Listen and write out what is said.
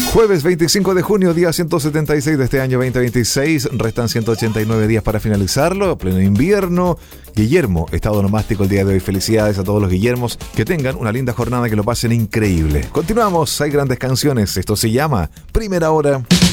Jueves 25 de junio, día 176 de este año 2026. Restan 189 días para finalizarlo, pleno invierno. Guillermo, estado nomástico el día de hoy. Felicidades a todos los Guillermos. Que tengan una linda jornada, que lo pasen increíble. Continuamos, hay grandes canciones. Esto se llama Primera Hora.